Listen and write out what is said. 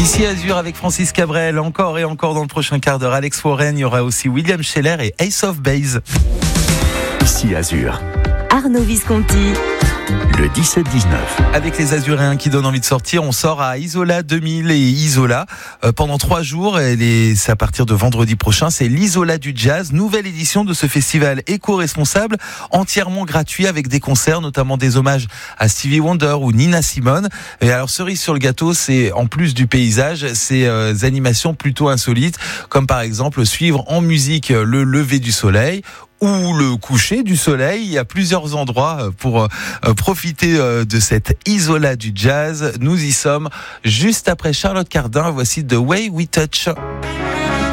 Ici Azur avec Francis Cabrel, encore et encore dans le prochain quart d'heure. Alex Warren, il y aura aussi William Scheller et Ace of Base. Ici Azur, Arnaud Visconti. le 17-19. Avec les Azuréens qui donnent envie de sortir, on sort à Isola 2000 et Isola pendant 3 jours. C'est à partir de vendredi prochain. C'est l'Isola du Jazz, nouvelle édition de ce festival éco-responsable, entièrement gratuit avec des concerts, notamment des hommages à Stevie Wonder ou Nina Simone. Et alors, cerise sur le gâteau, c'est en plus du paysage, ces animations plutôt insolites, comme par exemple suivre en musique le lever du soleil ou le coucher du soleil. Il y a plusieurs endroits pour profiter de cette Isola du Jazz. Nous y sommes juste après Charlotte Cardin. Voici The Way We Touch.